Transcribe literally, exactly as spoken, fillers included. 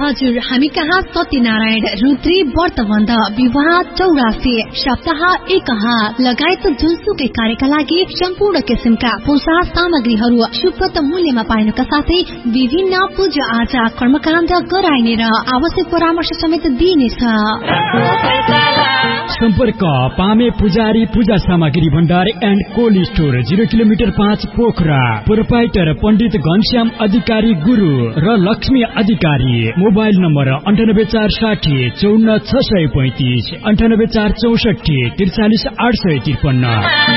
हजुर, हामी कहाँ सत्यनारायण, रुद्री, व्रतबन्ध, विवाह, चौरासी, सप्ताह एकहा लगायत जुनसुकै कार्यका लागि सम्पूर्ण किसिमका पूजा सामग्रीहरू सुपथ मूल्यमा पाइनुका साथै विभिन्न पूजा आजा कर्मकाण्ड गराइने र आवश्यक परामर्श समेत दिइनेछ। सम्पर्क पामे पुजारी पूजा सामग्री भण्डार and cold store, zero kilometre पाँच पोखरा। प्रोपाइटर पण्डित घनश्याम अधिकारी गुरु र लक्ष्मी अधिकारी। मोबाइल नम्बर अन्ठानब्बे चार साठी चौन्न छ सय पैंतिस, अन्ठानब्बे चार चौसठी त्रिचालिस आठ सय त्रिपन्न।